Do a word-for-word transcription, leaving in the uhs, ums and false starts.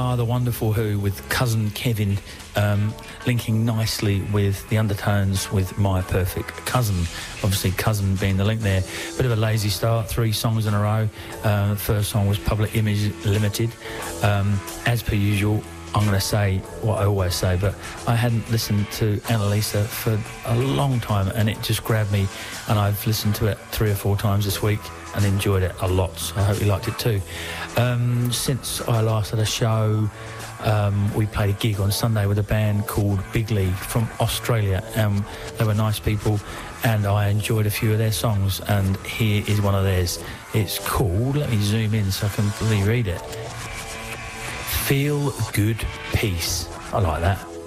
are the wonderful Who with Cousin Kevin, um, linking nicely with the undertones with My Perfect Cousin. Obviously, Cousin being the link there. Bit of a lazy start, three songs in a row. Uh, the first song was Public Image Limited. Um, as per usual, I'm going to say what I always say, but I hadn't listened to Annalisa for a long time, and it just grabbed me, and I've listened to it three or four times this week and enjoyed it a lot, so I hope you liked it too. Um, since I last had a show, um, we played a gig on Sunday with a band called Big Lee from Australia. Um, they were nice people, and I enjoyed a few of their songs, and here is one of theirs. It's called, let me zoom in so I can really read it, Feel Good Peace. I like that.